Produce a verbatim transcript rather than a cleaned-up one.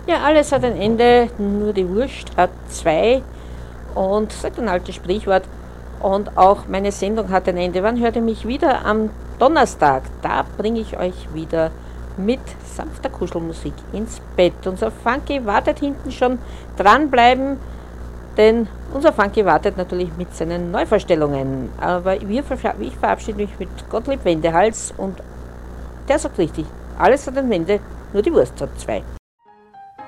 Ja, alles hat ein Ende, nur die Wurst hat zwei. Und sagt ein altes Sprichwort. Und auch meine Sendung hat ein Ende. Wann hört ihr mich wieder? Am Donnerstag. Da bringe ich euch wieder mit sanfter Kuschelmusik ins Bett. Unser Funky wartet hinten schon. Dranbleiben, denn unser Funky wartet natürlich mit seinen Neuvorstellungen. Aber wir, ich verabschiede mich mit Gottlieb Wendehals und der sagt richtig, alles hat ein Ende, nur die Wurst hat zwei.